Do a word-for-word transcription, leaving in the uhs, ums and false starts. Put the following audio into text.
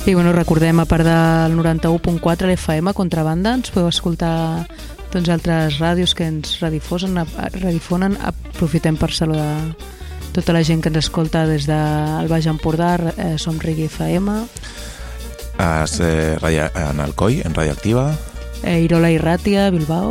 I bueno, recordem, a part del noranta-u punt quatre l'F M, Contrabanda, ens podeu escoltar doncs, altres ràdios que ens redifonen, redifonen. Aprofitem per saludar tota la gent que ens escolta des del Baix Empordà, eh, som Reggae F M. Es, eh, en Alcoi, en Radioactiva. Eh, Irola i Ràtia, Bilbao.